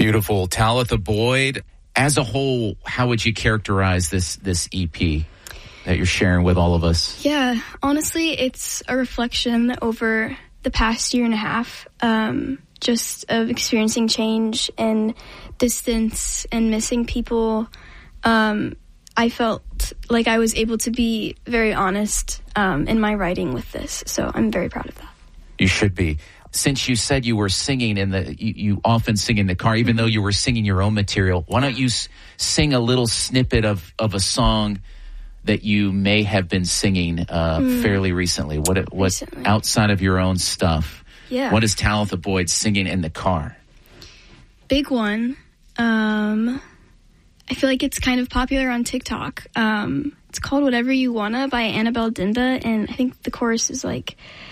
Beautiful. Talitha Boyd, as a whole, how would you characterize this EP that you're sharing with all of us? Yeah, honestly, it's a reflection over the past year and a half, just of experiencing change and distance and missing people. I felt like I was able to be very honest in my writing with this, so I'm very proud of that. You should be. Since you said you were singing you often sing in the car, even though you were singing your own material, why don't you sing a little snippet of a song that you may have been singing fairly recently? What outside of your own stuff? Yeah. What is Talitha Boyd singing in the car? Big one. I feel like it's kind of popular on TikTok. It's called Whatever You Wanna by Annabelle Dinda, and I think the chorus is like,